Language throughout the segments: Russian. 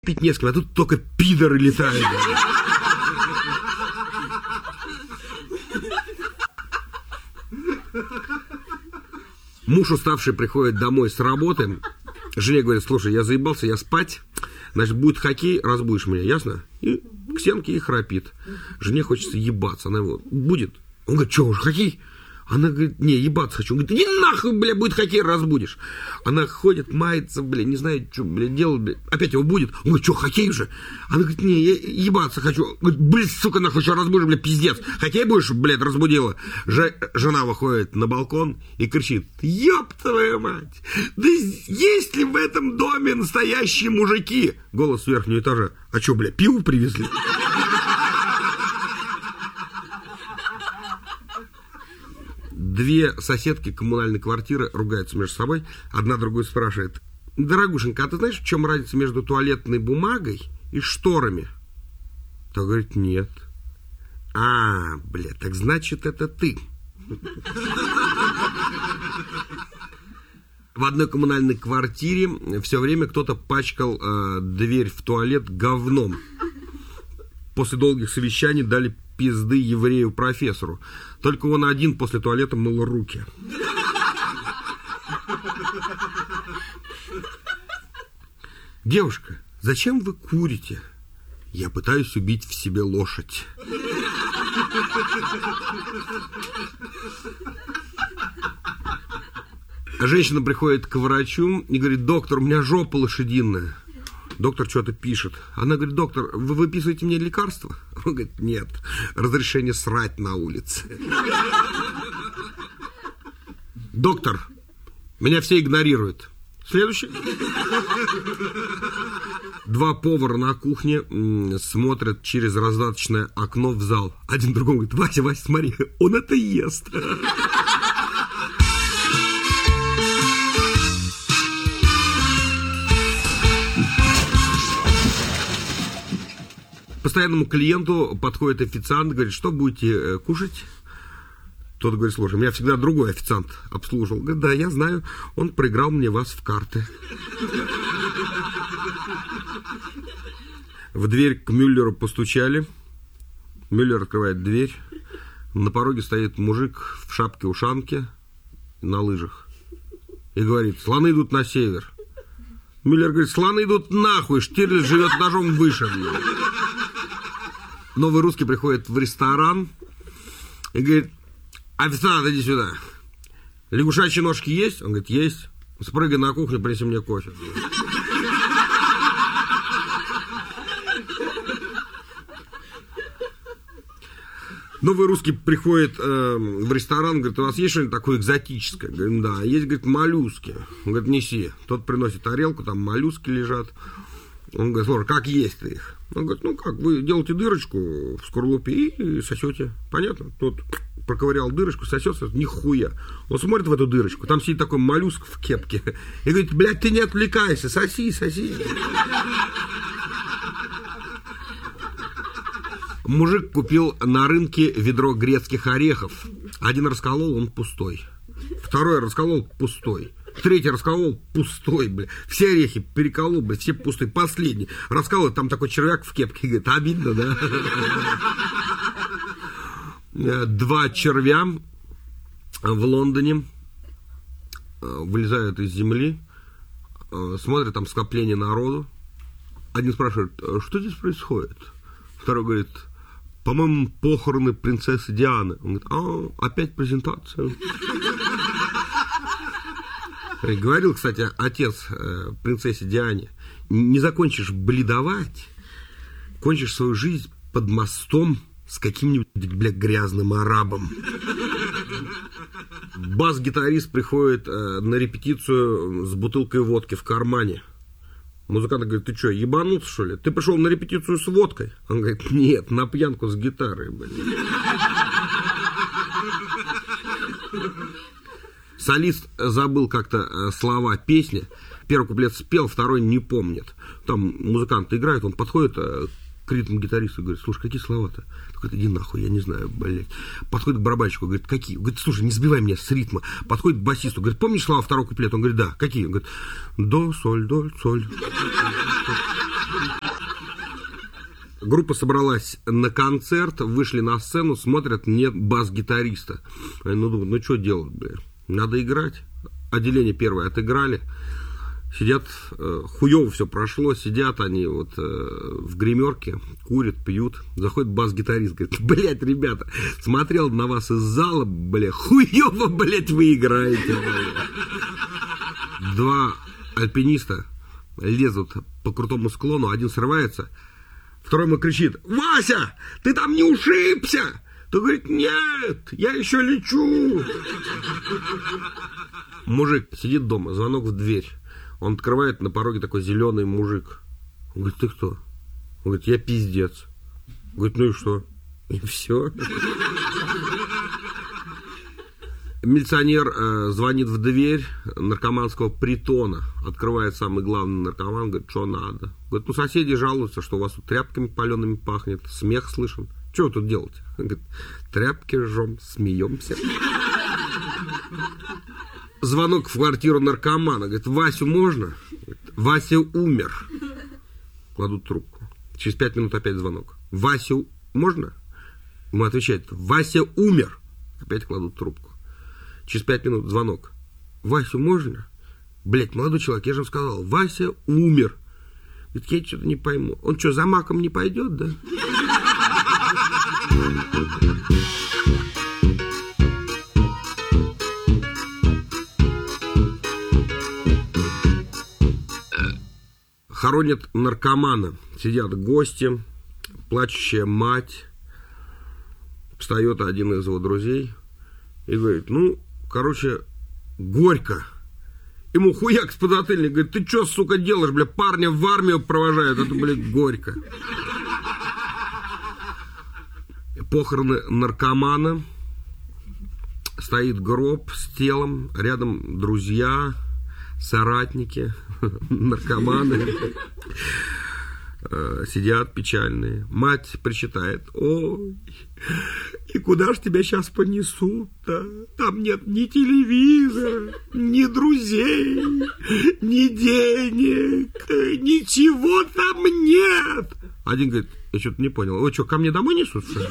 пить не с кем, а тут только пидоры летают. Муж уставший приходит домой с работы. Жене говорит: слушай, я заебался, я спать. Значит, будет хоккей, разбудишь меня, ясно? И к стенке и храпит. Жене хочется ебаться. Она его: будет? Он говорит: что, уже хоккей? Она говорит: не, ебаться хочу. Он говорит: иди нахуй, бля, будет хоккей, разбудишь. Она ходит, мается, бля, не знает, что, бля, делать, бля. Опять его будет. Он говорит: что, хоккей уже? Она говорит: не, я ебаться хочу. Он говорит: блин, сука, нахуй, что разбудишь, бля, пиздец. Хоккей будешь, блядь, разбудила. Жена выходит на балкон и кричит: ёб твою мать, да есть ли в этом доме настоящие мужики? Голос с верхнего этажа: а что, бля, пиво привезли? Две соседки коммунальной квартиры ругаются между собой. Одна другую спрашивает: дорогушенька, а ты знаешь, в чем разница между туалетной бумагой и шторами? Та говорит: нет. А, бля, так значит, это ты. В одной коммунальной квартире все время кто-то пачкал дверь в туалет говном. После долгих совещаний дали пизды еврею-профессору. Только он один после туалета мыл руки. Девушка, зачем вы курите? Я пытаюсь убить в себе лошадь. Женщина приходит к врачу и говорит: доктор, у меня жопа лошадиная. Доктор что-то пишет. Она говорит: доктор, вы выписываете мне лекарства? Он говорит: нет, разрешение срать на улице. Доктор, меня все игнорируют. Следующий. Два повара на кухне смотрят через раздаточное окно в зал. Один другому говорит: Вася, Вася, смотри, он это ест. Постоянному клиенту подходит официант, говорит: что будете кушать? Тот говорит: слушай, меня всегда другой официант обслуживал. Говорит: да, я знаю, он проиграл мне вас в карты. В дверь к Мюллеру постучали. Мюллер открывает дверь. На пороге стоит мужик в шапке-ушанке на лыжах и говорит: слоны идут на север. Мюллер говорит: слоны идут нахуй, Штирлиц живет этажом выше. Новый русский приходит в ресторан и говорит: официант, иди сюда. Лягушачьи ножки есть? Он говорит: есть. Спрыгай на кухню, принеси мне кофе. Новый русский приходит в ресторан, говорит: у вас есть что-нибудь такое экзотическое? Говорит: да. Есть, говорит, моллюски. Он говорит: неси. Тот приносит тарелку, там моллюски лежат. Он говорит: слушай, как есть-то их? Он говорит: ну как, вы делаете дырочку в скорлупе и сосете. Понятно? Тот проковырял дырочку, сосется, нихуя. Он смотрит в эту дырочку, там сидит такой моллюск в кепке. И говорит: блядь, ты не отвлекайся, соси, соси. Мужик купил на рынке ведро грецких орехов. Один расколол, он пустой. Второй расколол, пустой. Третий расколол, пустой, бля. Все орехи переколол, бля, все пустые. Последний расколол, там такой червяк в кепке. Говорит: обидно, да? Два червя в Лондоне вылезают из земли, смотрят, там скопление народу. Один спрашивает: что здесь происходит? Второй говорит: по-моему, похороны принцессы Дианы. Он говорит: опять презентация. Говорил, кстати, отец принцессе Диане: не закончишь бледовать, кончишь свою жизнь под мостом с каким-нибудь, бля, грязным арабом. Бас-гитарист приходит на репетицию с бутылкой водки в кармане. Музыкант говорит: ты что, ебанулся, что ли? Ты пришел на репетицию с водкой? Он говорит: нет, на пьянку с гитарой, блин. Солист забыл как-то слова песни. Первый куплет спел, второй не помнит. Там музыкант играет, он подходит к ритм-гитаристу и говорит: слушай, какие слова-то? Он говорит: иди нахуй, я не знаю, блядь. Подходит к барабанщику, говорит: какие? Говорит: слушай, не сбивай меня с ритма. Подходит к басисту, говорит: помнишь слова второго куплета? Он говорит: да. Какие? Он говорит: до, соль, до, соль. Группа собралась на концерт, вышли на сцену, смотрят, нет бас-гитариста. Они думают, ну что делать, бля, надо играть. Отделение первое отыграли. Сидят, хуёво все прошло, сидят они вот в гримерке, курят, пьют. Заходит бас-гитарист, говорит, блядь, ребята, смотрел на вас из зала, бля, хуёво, блядь, вы играете. Бля. Два альпиниста лезут по крутому склону, один срывается, второй ему кричит, Вася, ты там не ушибся? Тот говорит, нет, я еще лечу. Мужик сидит дома, звонок в дверь. Он открывает, на пороге такой зеленый мужик. Он говорит, ты кто? Он говорит, я пиздец. Он говорит, ну и что? И все. Милиционер звонит в дверь наркоманского притона. Открывает самый главный наркоман, говорит, что надо. Говорит, ну соседи жалуются, что у вас тут тряпками палеными пахнет, смех слышен. Что вы тут делаете? Он говорит, тряпки жжем, смеемся. Звонок в квартиру наркомана. Говорит, Васю можно? Говорит, Вася умер. Кладут трубку. Через 5 минут опять звонок. Васю можно? Ему отвечает, Вася умер. Опять кладут трубку. Через 5 минут звонок. Васю можно? Блять, молодой человек, я же вам сказал, Вася умер. Говорит, я что-то не пойму. Он что, за маком не пойдет, да? Хоронят наркомана. Сидят гости, плачущая мать. Встает один из его друзей и говорит, ну, короче, горько. Ему хуяк с подзатыльник, говорит, ты что, сука, делаешь, бля, парня в армию провожают, это, блядь, горько. Похороны наркомана. Стоит гроб с телом, рядом друзья, соратники, наркоманы. Сидят печальные. Мать причитает, ой, и куда ж тебя сейчас понесут-то? Там нет ни телевизора, ни друзей, ни денег, ничего там нет. Один говорит, я что-то не понял, вы что, ко мне домой несут, что ли?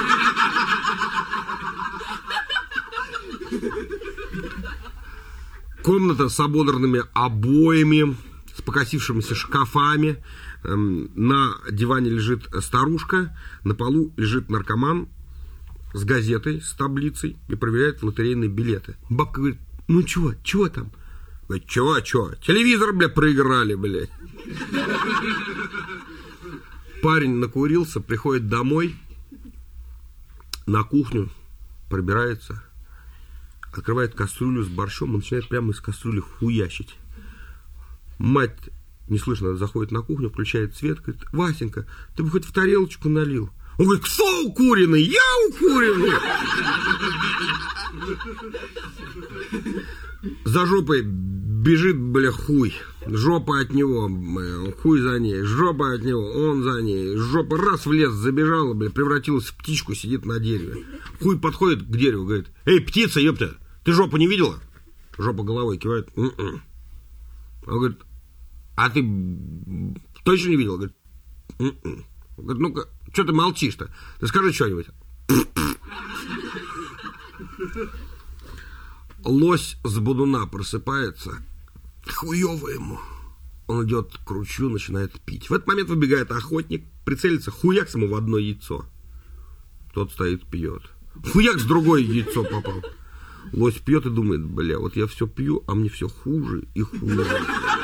Комната с ободранными обоями, с покосившимися шкафами. На диване лежит старушка, на полу лежит наркоман с газетой, с таблицей и проверяет лотерейные билеты. Бабка говорит, ну чего там? Говорит, чего? Телевизор, бля, проиграли, бля. Парень накурился, приходит домой, на кухню, пробирается, открывает кастрюлю с борщом и начинает прямо из кастрюли хуячить. Мать неслышно заходит на кухню, включает свет, говорит, Васенька, ты бы хоть в тарелочку налил. Он говорит, кто укуренный? Я укуренный. За жопой бежит, бля, хуй. Жопа от него, бля, хуй за ней. Жопа от него, он за ней. Жопа раз в лес забежала, бля, превратилась в птичку, сидит на дереве. Хуй подходит к дереву, говорит, эй, птица, ёпта, ты жопу не видела? Жопа головой кивает. Он говорит, а ты точно не видел? Говорит, говорит, ну-ка, что ты молчишь-то? Ты скажи что-нибудь. Лось с бодуна просыпается. Хуёво ему. Он идет к ручью, начинает пить. В этот момент выбегает охотник, прицелится, хуяк ему в одно яйцо. Тот стоит, пьет. Хуяк с другое яйцо попал. Лось пьет и думает, бля, вот я все пью, а мне все хуже и хуже.